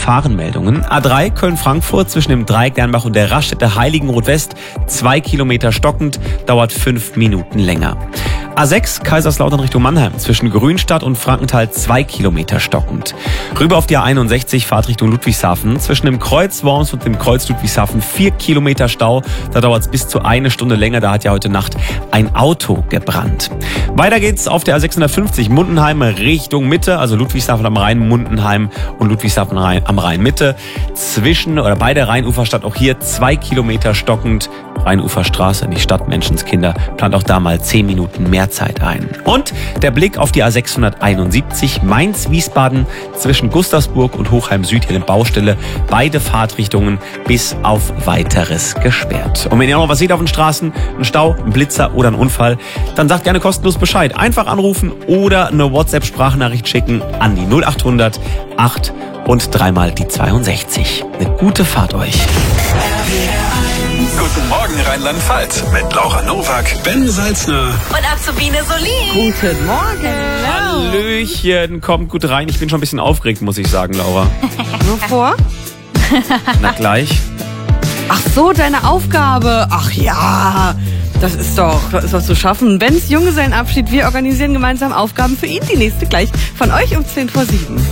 Gefahrenmeldungen. A3 Köln-Frankfurt zwischen dem Dreieck Dernbach und der Raststätte Heiligenroth West 2 Kilometer stockend, dauert 5 Minuten länger. A6 Kaiserslautern Richtung Mannheim zwischen Grünstadt und Frankenthal 2 Kilometer stockend. Rüber auf die A61 Fahrt Richtung Ludwigshafen zwischen dem Kreuz Worms und dem Kreuz Ludwigshafen 4 Kilometer Stau. Da dauert es bis zu 1 Stunde länger. Da hat ja heute Nacht ein Auto gebrannt. Weiter geht's auf der A650 Mundenheim Richtung Mitte, also Ludwigshafen am Rhein, Mundenheim und Ludwigshafen am Rhein Mitte. Bei der Rheinuferstadt auch hier 2 Kilometer stockend. Rheinuferstraße, nicht Stadt, Menschenskinder, plant auch da mal 10 Minuten mehr Zeit ein. Und der Blick auf die A671 Mainz-Wiesbaden zwischen Gustavsburg und Hochheim Süd, hier eine Baustelle. Beide Fahrtrichtungen bis auf Weiteres gesperrt. Und wenn ihr noch was seht auf den Straßen, ein Stau, ein Blitzer oder ein Unfall, dann sagt gerne kostenlos Bescheid. Einfach anrufen oder eine WhatsApp-Sprachnachricht schicken an die 0800 8 und dreimal die 62. Eine gute Fahrt euch. Guten Morgen Rheinland-Pfalz mit Laura Nowak, Ben Salzner und Azubine Solin. Guten Morgen. Hallöchen, kommt gut rein. Ich bin schon ein bisschen aufgeregt, muss ich sagen, Laura. Wovor? Na gleich. Ach so, deine Aufgabe. Ach ja, das ist doch zu schaffen. Bens Junggesellenabschied, wir organisieren gemeinsam Aufgaben für ihn. Die nächste gleich von euch um 6:50.